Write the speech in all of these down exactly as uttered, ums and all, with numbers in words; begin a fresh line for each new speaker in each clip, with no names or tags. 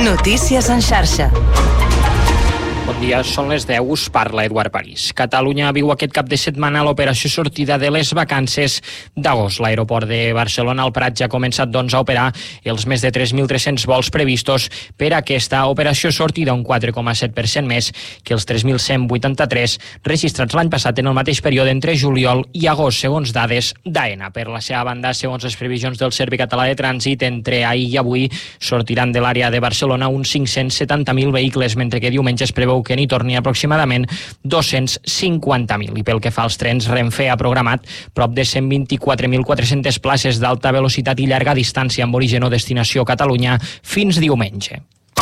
Notícies en xarxa.
Bon dia, són les deu, us parla Eduard París. Catalunya viu aquest cap de setmana l'operació sortida de les vacances d'agost. L'aeroport de Barcelona al Prat ja ha començat doncs, a operar els més de tres mil tres-cents vols previstos per a aquesta operació sortida, un quatre coma set per cent més que els tres mil cent vuitanta-tres registrats l'any passat en el mateix període entre juliol i agost, segons dades d'AENA. Per la seva banda, segons les previsions del Servei Català de Trànsit, entre ahir i avui sortiran de l'àrea de Barcelona uns cinc-cents setanta mil vehicles, mentre que diumenge es preveu que n'hi torni aproximadament dos-cents cinquanta mil. I pel que fa als trens, Renfe ha programat prop de cent vint-i-quatre mil quatre-centes places d'alta velocitat i llarga distància amb origen o destinació Catalunya fins diumenge.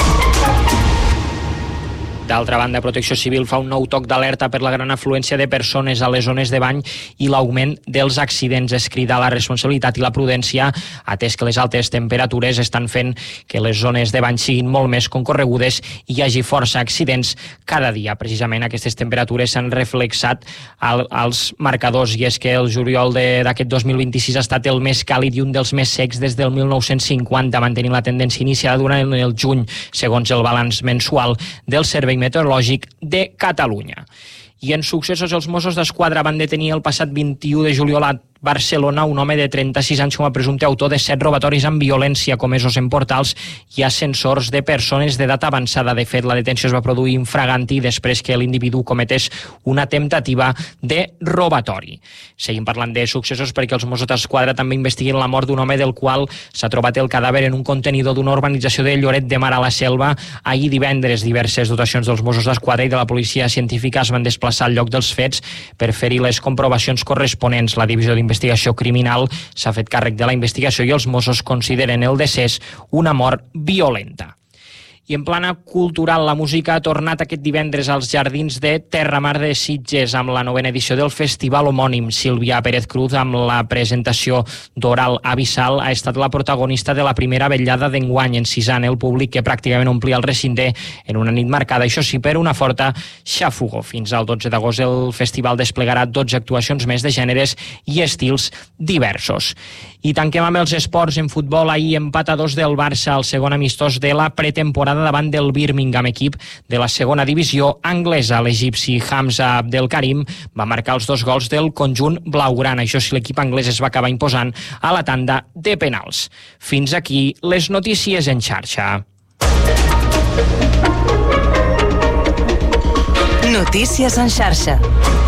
D'altra banda, Protecció Civil fa un nou toc d'alerta per la gran afluència de persones a les zones de bany i l'augment dels accidents. Es crida la responsabilitat i la prudència, atès que les altes temperatures estan fent que les zones de bany siguin molt més concorregudes i hi hagi força accidents cada dia. Precisament aquestes temperatures s'han reflexat al, als marcadors, i és que el juliol d'aquest dos mil vint-i-sis ha estat el més càlid i un dels més secs des del mil nou-cents cinquanta, mantenint la tendència iniciada durant el juny, segons el balanç mensual del Servei Meteorològic de Catalunya. I en successos, els Mossos d'Esquadra van detenir el passat vint-i-u de juliol a Barcelona un home de trenta-sis anys com a presumpte autor de set robatoris amb violència comesos en portals i ascensors de persones d'edat avançada. De fet, la detenció es va produir infraganti després que l'individu cometés una temptativa de robatori. Seguim parlant de successos perquè els Mossos d'Esquadra també investiguen la mort d'un home del qual s'ha trobat el cadàver en un contenidor d'una urbanització de Lloret de Mar a la Selva. Ahir divendres, diverses dotacions dels Mossos d'Esquadra i de la policia científica es van desplaçar al lloc dels fets per fer-hi les comprovacions corresponents. La divisió d'investigació criminal s'ha fet càrrec de la investigació i els Mossos consideren el decés una mort violenta. I en plana cultural, la música ha tornat aquest divendres als jardins de Terramar de Sitges amb la novena edició del festival homònim. Sílvia Pérez Cruz, amb la presentació d'Oral Abissal, ha estat la protagonista de la primera vetllada d'enguany, encisant el públic que pràcticament omplia el recinte en una nit marcada, això sí, per una forta xafogor. Fins al dotze d'agost el festival desplegarà dotze actuacions més de gèneres i estils diversos. I tanquem amb els esports. En futbol, ahir empat a dos del Barça al segon amistós de la pretemporada davant del Birmingham, equip de la segona divisió anglesa. L'egipci Hamza Abdelkarim va marcar els dos gols del conjunt blaugrana. Això sí, l'equip anglès es va acabar imposant a la tanda de penals. Fins aquí les notícies en xarxa.
Notícies en xarxa.